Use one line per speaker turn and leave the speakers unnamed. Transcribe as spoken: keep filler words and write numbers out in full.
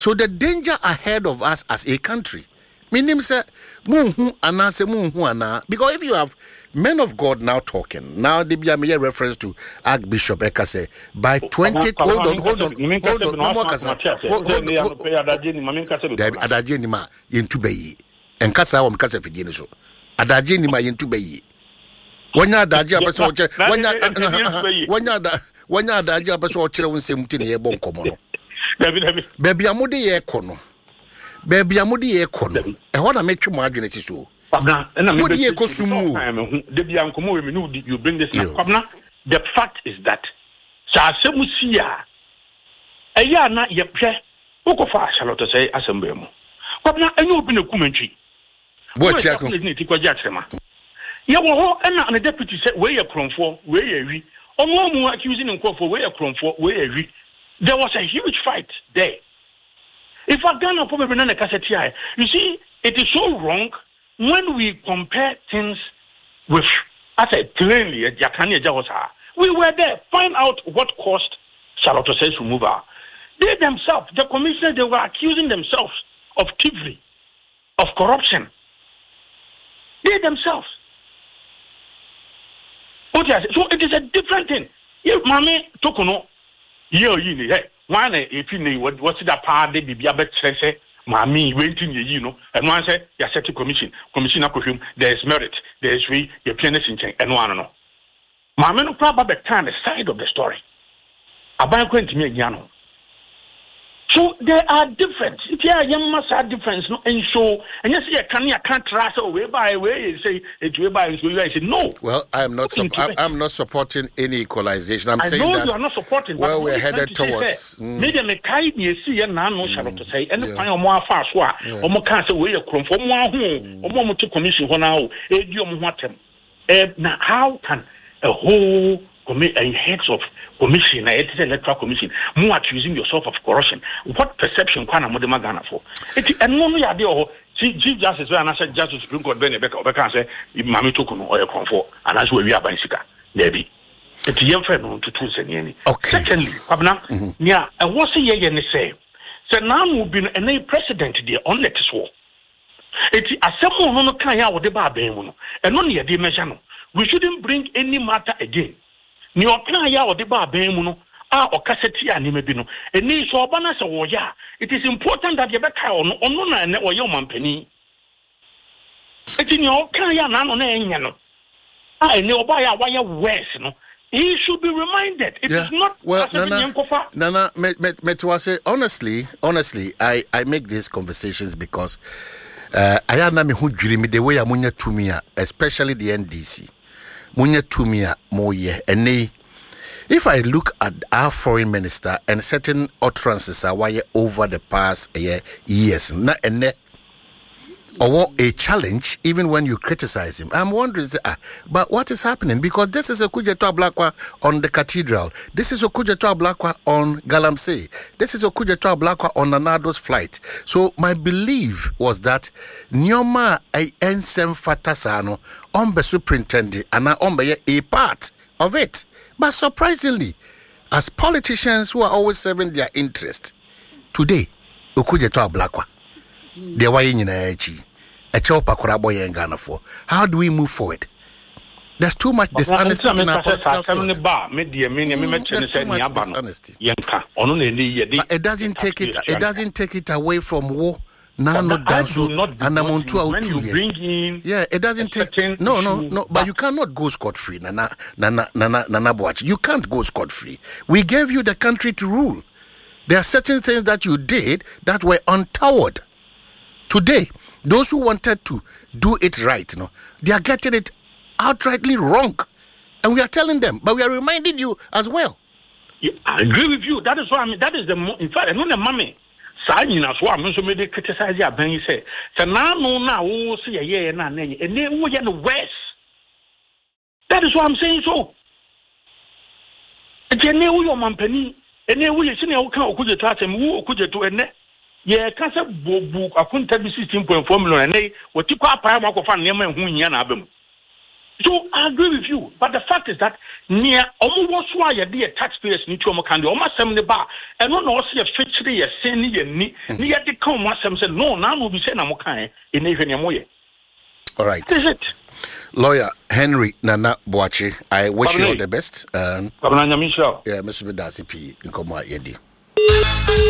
So the danger ahead of us as a country, meaning say, munhu ana se munhu ana, because if you have men of God now talking, now they be a mere reference to Archbishop Ekase by twenty. Hold on, hold on, hold on, no more kasa. Hold on, adaje ni ma yentu bayi. Enkasa wa mkasa fidini so. Adaje ni ma yentu bayi. Wanya adaje apeso oche. Wanya wanya ada wanya adaje apeso oche wonse muti ne yebo nkomo no. Baby amode ye kono. Baby amode ye kono. E ho na metwe mo adwene ti so.
What you bring this now. The fact is that Sasemusia Ayana Yepe Ukofa Charlotte say assembly. Kwabna enyo bi na kumentwi.
What you
ni ti kwaji atrema. Ye wo ho na na deputy say we ye kromfo, we ye wi. Omo mu accusing nkofo we ye kromfo, we ye wi. There was a huge fight there. If I Ghana probably na cassette here, you see it is so wrong when we compare things with, I said plainly, we were there. Find out what caused Charlotte Osei's removal. They themselves, the commissioners, they were accusing themselves of thievery, of corruption. They themselves. So it is a different thing. You, mommy, tokuno, you, you, hey, one, if you know what's that part, they be a bit stressed. Mami waiting you know and one say ya set a commission commissioner kohum there is merit there is we your pianist in chain and one no Mami no problem the time the side of the story aban kwenti me nyano. So there are different if you are young must have difference no and show and you see a can you can't trust away by way say it way by so you say no.
Well, I am not sup- I'm, I'm not supporting any equalization. I'm
I
saying
know
that
you are not supporting
well we're headed towards
media me kai ni see na no Charlotte say and kwan omo afa so a omo kan say we kromfo omo ahu omo mo to commission ho na o e di omo ho atem eh na how can a whole a heads of commission, a electoral commission, more accusing yourself of corruption. What perception can a modern Ghana for? It and no idea or Chief Justice when I said Justice Supreme Court Ben Becker or can say Mammy Tokuno or a comfort, and that's where we are by Sika. Maybe. It's young friend to two any. Secondly, Pabna, yeah, and what's a year and say? So now we've been a president there on next war. It's a someone no can out the bar and only a dimension. We shouldn't bring any matter again. Ni okna ya ode ba ban mu no a okaseti ani mebi no eni so oba na se wo ya it is important that you be kai ono ono na ne wo ye mampani eti ni okna ya na no na enya no a eni oba ya wa ye worse no he should be reminded it yeah. is not
well Nana Nana me me, me to say honestly honestly I I make these conversations because uh I am na me hu dwiri me the way amunya tumia especially the N D C Munya Tumia Moye Ene. If I look at our foreign minister and certain utterances are why over the past uh, years, na ene or a challenge, even when you criticize him, I'm wondering, ah, but what is happening? Because this is a Kujetua Blakwa on the cathedral, this is a Kujetua Blakwa on Galamsey, this is a Kujetua Blakwa on Nanado's flight. So my belief was that Nyoma a ensem fatasano ombe superintendent and ombe a part of it. But surprisingly, as politicians who are always serving their interest, today, Okujetua Blakwa. They were in a chopa koraboye in Ghana for. How do we move forward? There's too much dishonesty in our political field. There's too much dishonesty. But it doesn't take it. It doesn't take it away from war. No, no, dance. And I'm on two out two. Yeah, it doesn't take. No, no, no. But you cannot go scot free, Nana, Nana, Nana, Nana Boachi. You can't go scot free. We gave you the country to rule. There are certain things that you did that were untoward. Today, those who wanted to do it right, you know, they are getting it outrightly wrong. And we are telling them, but we are reminding you as well.
Yeah, I agree with you. That is why I mean, that is the, in fact, I know the mommy. Signing as well, I'm so many criticize ya, ben you say, so now, no, now, oh, see a year and a name, and then we get the West. That is what I'm saying so. And then we are Mampany, and then we are seeing how could you touch him, who could you do a net? Yeah, can't say book, I couldn't tell you sixteen point four million, and they what you call Pamako fan, Yama, who yan album. So I agree with you, but the fact is that near almost why you dear taxpayers need to can do almost seventy bar and no no see a fitchery a sin ni near the come once some said no now will be saying I'm okay in even your way.
All right.
Is it?
Lawyer Henry Nana Boachi, I wish you all the best. Um,
yeah,
Mister Bedasi P in Komwa Yedi.